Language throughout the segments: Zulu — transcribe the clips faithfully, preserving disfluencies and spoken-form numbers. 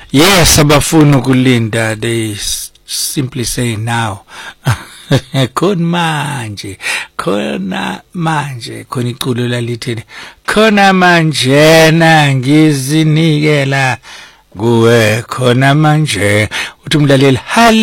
Yes, abafuna ukulinda, they s- simply say now. Khona manje, khona manje, khona iculo lalithini. Khona manje na ngizinikela kuwe, khona manje. Uthi umlaleli,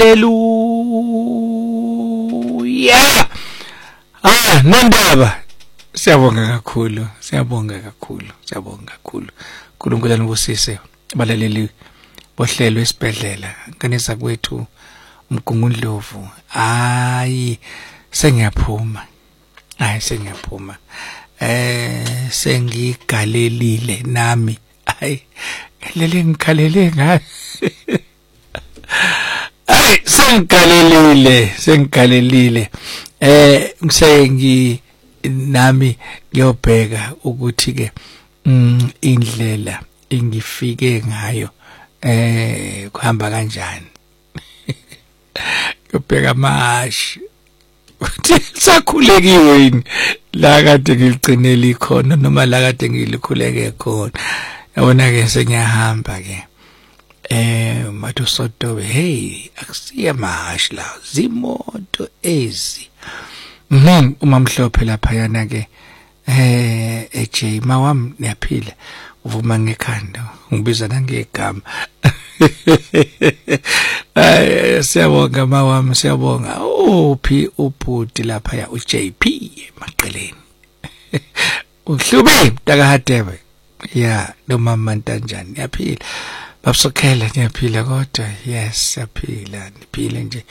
hallelujah. Ah, nandaba. Siyabonga kakhulu, siyabonga kakhulu, siyabonga kakhulu. uNkulunkulu anibusise abalaleli bohlelo esibhedlela nkanisa kwethu uMgungundlovu. Hayi sengiyaphuma. Hayi sengiyaphuma. Eh sengigalelile nami. Hayi lele ngikhalele ngayo. Hayi sengigalelile, sengigalelile. Eh ngisengi nami ngiyobheka ukuthi ke mm, indlela engifike ngayo eh kuhamba kanjani. Ngiyobheka mashi sakhulekiwe yini la kade ngilicinele khona noma la kade ngilikhuleke khona. Yabona ke sengiyahamba ke eh mathu soto hey akusiya mashi la zimoto ezi. Mhm umamhlophe lapha yana ke eh eJ mawam niyaphila uvuma ngekhanda ngibiza nangegama. Ay siyabonga mawam siyabonga. Uphi ubhuti lapha ya uJ P Maqeleni. Uhlubi takahadebe ya nomama Ntanjani niyaphila babusokhela niyaphila kodwa yes siyaphila niphile nje.